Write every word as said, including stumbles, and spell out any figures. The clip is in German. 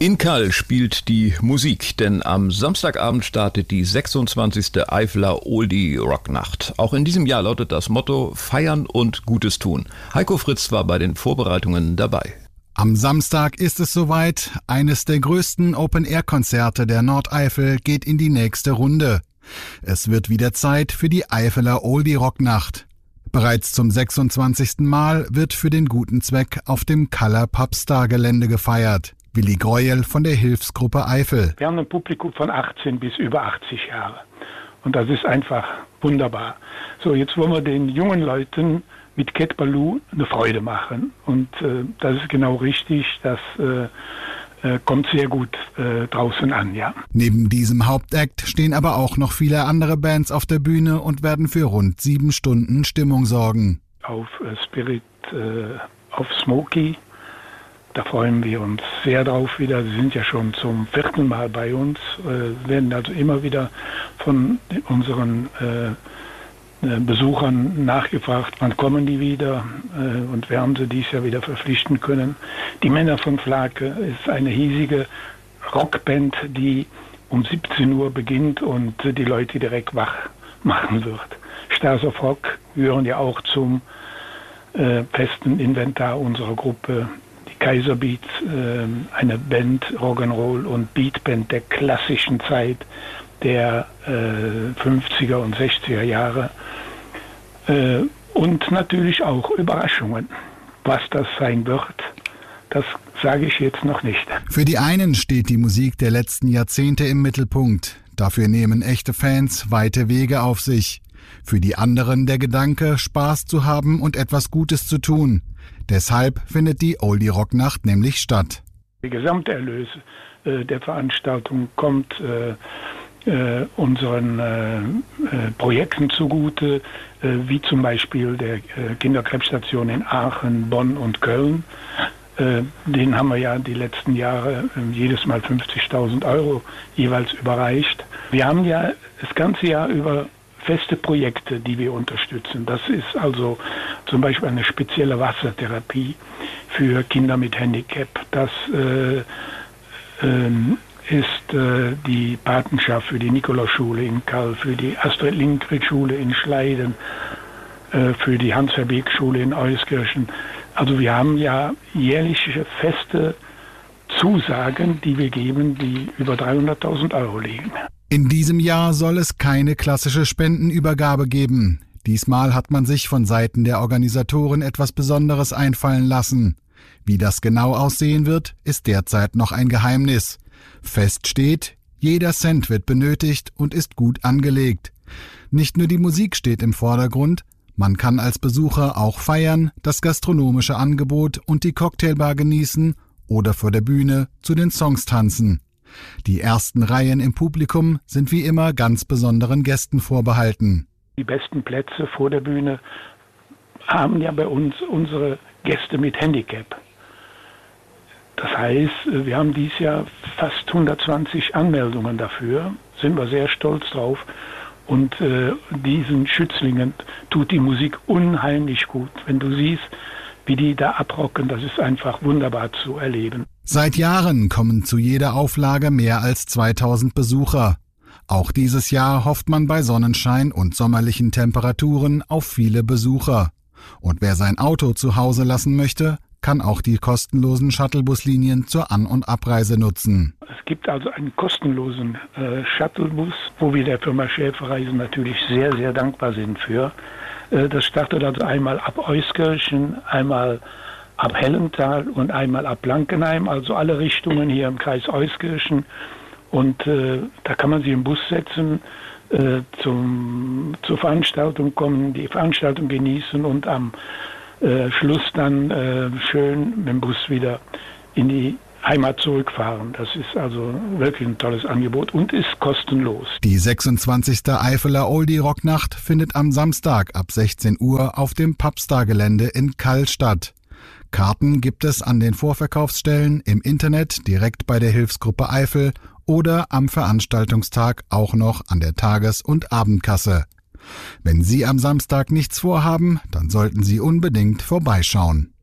In Kall spielt die Musik, denn am Samstagabend startet die sechsundzwanzigste Eifeler Oldie Rocknacht. Auch in diesem Jahr lautet das Motto Feiern und Gutes tun. Heiko Fritz war bei den Vorbereitungen dabei. Am Samstag ist es soweit. Eines der größten Open-Air-Konzerte der Nordeifel geht in die nächste Runde. Es wird wieder Zeit für die Eifeler Oldie Rocknacht. Bereits zum sechsundzwanzigsten Mal wird für den guten Zweck auf dem Kaller Pubstar-Gelände gefeiert. Willi Greuel von der Hilfsgruppe Eifel. Wir haben ein Publikum von achtzehn bis über achtzig Jahre. Und das ist einfach wunderbar. So, jetzt wollen wir den jungen Leuten mit Cat Ballou eine Freude machen. Und äh, das ist genau richtig. Das äh, äh, kommt sehr gut äh, draußen an, ja. Neben diesem Hauptakt stehen aber auch noch viele andere Bands auf der Bühne und werden für rund sieben Stunden Stimmung sorgen. Auf äh, Spirit, äh, auf Smokey. Da freuen wir uns sehr drauf wieder. Sie sind ja schon zum vierten Mal bei uns, äh, werden also immer wieder von unseren äh, Besuchern nachgefragt, wann kommen die wieder, äh, und wir haben sie dieses Jahr wieder verpflichten können. Die Männer von Flake ist eine hiesige Rockband, die um siebzehn Uhr beginnt und die Leute direkt wach machen wird. Stars of Rock gehören ja auch zum äh, festen Inventar unserer Gruppe. Kaiser Beats, äh, eine Band, Rock'n'Roll und Beatband der klassischen Zeit der äh, fünfziger und sechziger Jahre. Äh, und natürlich auch Überraschungen. Was das sein wird, das sage ich jetzt noch nicht. Für die einen steht die Musik der letzten Jahrzehnte im Mittelpunkt. Dafür nehmen echte Fans weite Wege auf sich. Für die anderen der Gedanke, Spaß zu haben und etwas Gutes zu tun. Deshalb findet die Oldie Rocknacht nämlich statt. Der Gesamterlös äh, der Veranstaltung kommt äh, äh, unseren äh, äh, Projekten zugute, äh, wie zum Beispiel der äh, Kinderkrebsstation in Aachen, Bonn und Köln. Äh, den haben wir ja die letzten Jahre äh, jedes Mal fünfzigtausend Euro jeweils überreicht. Wir haben ja das ganze Jahr über feste Projekte, die wir unterstützen. Das ist also zum Beispiel eine spezielle Wassertherapie für Kinder mit Handicap. Das äh, äh, ist äh, die Patenschaft für die Nikolausschule in Kall, für die Astrid-Lindgren-Schule in Schleiden, äh, für die Hans-Verbeek-Schule in Euskirchen. Also wir haben ja jährliche feste Zusagen, die wir geben, die über dreihunderttausend Euro liegen. In diesem Jahr soll es keine klassische Spendenübergabe geben. Diesmal hat man sich von Seiten der Organisatoren etwas Besonderes einfallen lassen. Wie das genau aussehen wird, ist derzeit noch ein Geheimnis. Fest steht, jeder Cent wird benötigt und ist gut angelegt. Nicht nur die Musik steht im Vordergrund, man kann als Besucher auch feiern, das gastronomische Angebot und die Cocktailbar genießen oder vor der Bühne zu den Songs tanzen. Die ersten Reihen im Publikum sind wie immer ganz besonderen Gästen vorbehalten. Die besten Plätze vor der Bühne haben ja bei uns unsere Gäste mit Handicap. Das heißt, wir haben dieses Jahr fast hundertzwanzig Anmeldungen dafür, sind wir sehr stolz drauf. Und äh, diesen Schützlingen tut die Musik unheimlich gut. Wenn du siehst, wie die da abrocken, das ist einfach wunderbar zu erleben. Seit Jahren kommen zu jeder Auflage mehr als zweitausend Besucher. Auch dieses Jahr hofft man bei Sonnenschein und sommerlichen Temperaturen auf viele Besucher. Und wer sein Auto zu Hause lassen möchte, kann auch die kostenlosen Shuttlebuslinien zur An- und Abreise nutzen. Es gibt also einen kostenlosen äh, Shuttlebus, wo wir der Firma Schäferreisen natürlich sehr, sehr dankbar sind für. Äh, das startet also einmal ab Euskirchen, einmal ab Hellental und einmal ab Blankenheim, also alle Richtungen hier im Kreis Euskirchen. Und äh, da kann man sich im Bus setzen, äh, zum, zur Veranstaltung kommen, die Veranstaltung genießen und am äh, Schluss dann äh, schön mit dem Bus wieder in die Heimat zurückfahren. Das ist also wirklich ein tolles Angebot und ist kostenlos. Die sechsundzwanzigste Eifeler Oldie Rocknacht findet am Samstag ab sechzehn Uhr auf dem Pubstar-Gelände in Kall statt. Karten gibt es an den Vorverkaufsstellen, im Internet, direkt bei der Hilfsgruppe Eifel oder am Veranstaltungstag auch noch an der Tages- und Abendkasse. Wenn Sie am Samstag nichts vorhaben, dann sollten Sie unbedingt vorbeischauen.